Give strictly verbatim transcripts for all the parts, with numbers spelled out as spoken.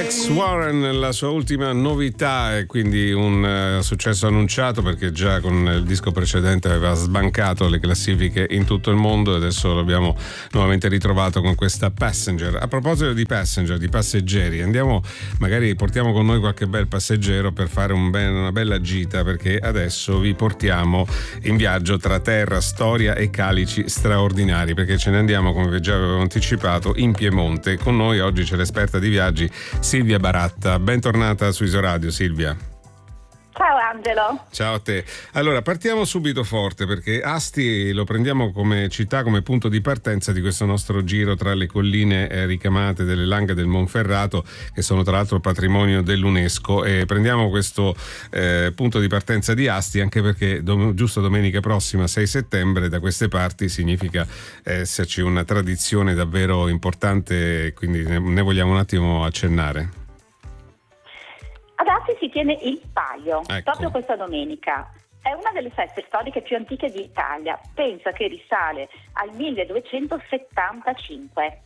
Alex Warren, la sua ultima novità, e quindi un uh, successo annunciato, perché già con il disco precedente aveva sbancato le classifiche in tutto il mondo e adesso l'abbiamo nuovamente ritrovato con questa Passenger. A proposito di Passenger, di passeggeri, andiamo, magari portiamo con noi qualche bel passeggero per fare un ben, una bella gita, perché adesso vi portiamo in viaggio tra terra, storia e calici straordinari, perché ce ne andiamo, come vi già avevo anticipato, in Piemonte. Con noi oggi c'è l'esperta di viaggi Silvia Baratta. Bentornata su Isoradio, Silvia. Ciao Angelo. Ciao a te. Allora, partiamo subito forte, perché Asti lo prendiamo come città, come punto di partenza di questo nostro giro tra le colline eh, ricamate delle Langhe del Monferrato, che sono tra l'altro patrimonio dell'UNESCO, e prendiamo questo eh, punto di partenza di Asti anche perché dom- giusto domenica prossima, sei settembre, da queste parti significa esserci una tradizione davvero importante, quindi ne, ne vogliamo un attimo accennare. Ad Asti si tiene il Paio, Ecco. proprio questa domenica. È una delle feste storiche più antiche d'Italia. Pensa che risale al milleduecentosettantacinque.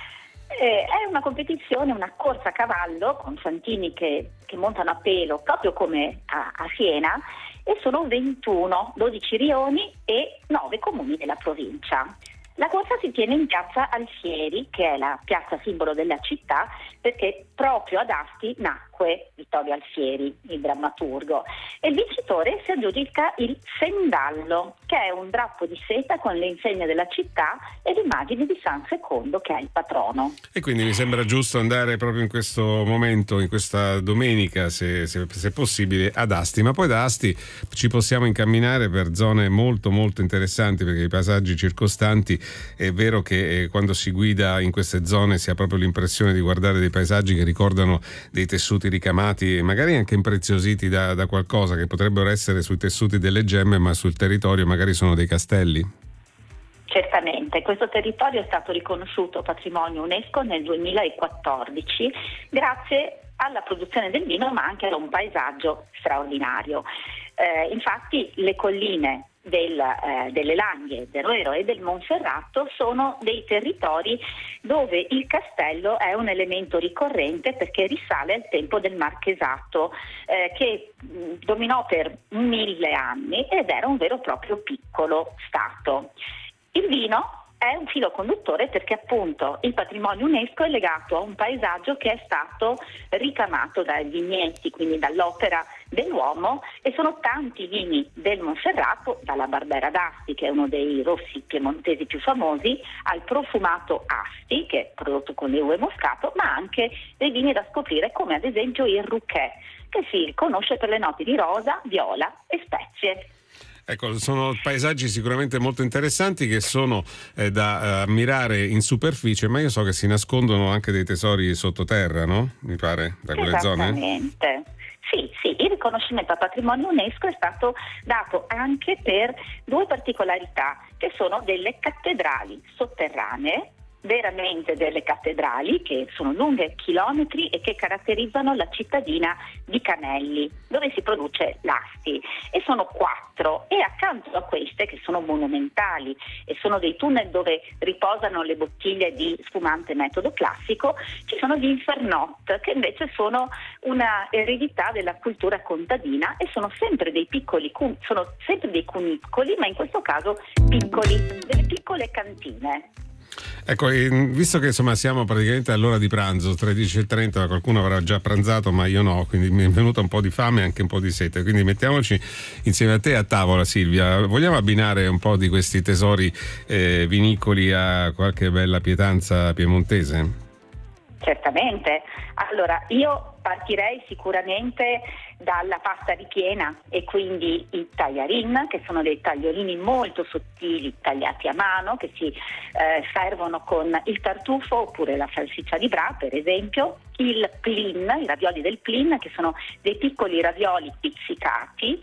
Eh, è una competizione, una corsa a cavallo con fantini che, che montano a pelo, proprio come a, a Siena, e sono ventuno, dodici rioni e nove comuni della provincia. La corsa si tiene in piazza Alfieri, che è la piazza simbolo della città, perché proprio ad Asti nacque Vittorio Alfieri, il drammaturgo, e il vincitore si aggiudica il Sendallo, che è un drappo di seta con le insegne della città e l'immagine di San Secondo, che è il patrono. E quindi mi sembra giusto andare proprio in questo momento, in questa domenica, se, se, se possibile, ad Asti. Ma poi da Asti ci possiamo incamminare per zone molto molto interessanti, perché i paesaggi circostanti, è vero che eh, quando si guida in queste zone si ha proprio l'impressione di guardare dei paesaggi che ricordano dei tessuti ricamati, magari anche impreziositi da, da qualcosa, che potrebbero essere sui tessuti delle gemme, ma sul territorio magari sono dei castelli. Certamente, questo territorio è stato riconosciuto patrimonio UNESCO nel duemilaquattordici grazie alla produzione del vino, ma anche a un paesaggio straordinario. Eh, infatti le colline Del, eh, delle Langhe, del Roero e del Monferrato sono dei territori dove il castello è un elemento ricorrente, perché risale al tempo del Marchesato, eh, che mh, dominò per mille anni ed era un vero e proprio piccolo stato. Il vino è un filo conduttore, perché appunto il patrimonio UNESCO è legato a un paesaggio che è stato ricamato dai vigneti, quindi dall'opera dell'uomo, e sono tanti vini del Monferrato, dalla Barbera d'Asti, che è uno dei rossi piemontesi più famosi, al profumato Asti, che è prodotto con le uve moscato, ma anche dei vini da scoprire come ad esempio il Ruchet, che si conosce per le noti di rosa, viola e spezie. Ecco, sono paesaggi sicuramente molto interessanti, che sono eh, da eh, ammirare in superficie, ma io so che si nascondono anche dei tesori sottoterra, no? Mi pare, da quelle zone? Esattamente. Sì, sì, il riconoscimento a patrimonio UNESCO è stato dato anche per due particolarità, che sono delle cattedrali sotterranee, veramente delle cattedrali che sono lunghe chilometri e che caratterizzano la cittadina di Canelli, dove si produce l'Asti, e sono quattro, e accanto a queste, che sono monumentali e sono dei tunnel dove riposano le bottiglie di spumante metodo classico, ci sono gli Infernot, che invece sono una eredità della cultura contadina e sono sempre dei piccoli sono sempre dei cunicoli, ma in questo caso piccoli, delle piccole cantine. Ecco, visto che insomma siamo praticamente all'ora di pranzo, tredici e trenta, qualcuno avrà già pranzato, ma io no, quindi mi è venuta un po' di fame e anche un po' di sete, quindi mettiamoci insieme a te a tavola, Silvia. Vogliamo abbinare un po' di questi tesori eh, vinicoli a qualche bella pietanza piemontese? Certamente. Allora, io partirei sicuramente dalla pasta ripiena, e quindi i tagliarin, che sono dei tagliolini molto sottili tagliati a mano, che si eh, servono con il tartufo oppure la salsiccia di Bra, per esempio. Il plin, i ravioli del plin, che sono dei piccoli ravioli pizzicati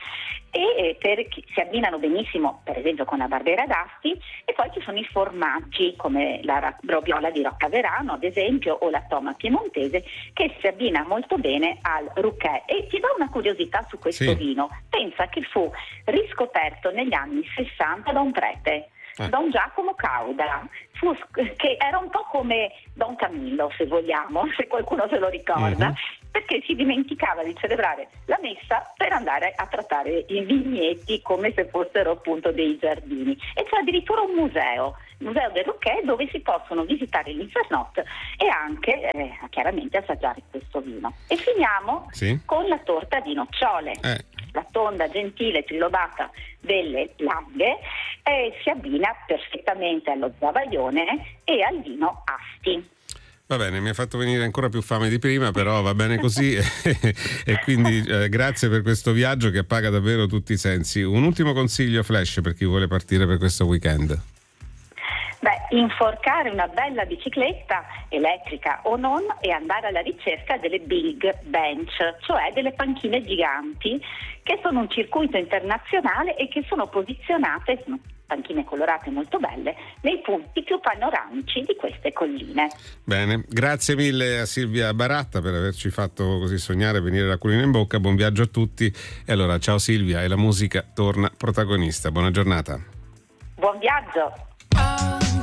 e per, si abbinano benissimo per esempio con la Barbera d'Asti. E poi ci sono i formaggi come la roviola di Roccaverano ad esempio, o la toma piemontese, che si abbina molto bene al Ruchet. E ti do una curiosità su questo sì. vino: pensa che fu riscoperto negli anni sessanta da un prete. eh. Don Giacomo Cauda, fu, che era un po' come Don Camillo, se vogliamo, se qualcuno se lo ricorda, mm-hmm. perché si dimenticava di celebrare la messa per andare a trattare i vigneti come se fossero appunto dei giardini. E c'è addirittura un museo, il Museo del Rouquet, dove si possono visitare l'Infernot e anche eh, chiaramente assaggiare questo vino. E finiamo sì. con la torta di nocciole. Eh. La tonda gentile trilobata delle Langhe eh, si abbina perfettamente allo zavaglione e al vino Asti. Va bene, mi ha fatto venire ancora più fame di prima, però va bene così e quindi eh, grazie per questo viaggio che appaga davvero tutti i sensi. Un ultimo consiglio flash per chi vuole partire per questo weekend. Beh, inforcare una bella bicicletta, elettrica o non, e andare alla ricerca delle Big Bench, cioè delle panchine giganti, che sono un circuito internazionale e che sono posizionate, sono panchine colorate molto belle, nei punti più panoramici di queste colline. Bene, grazie mille a Silvia Baratta per averci fatto così sognare, venire l'acquolina in bocca. Buon viaggio a tutti e allora ciao Silvia, e la musica torna protagonista. Buona giornata. Buon viaggio.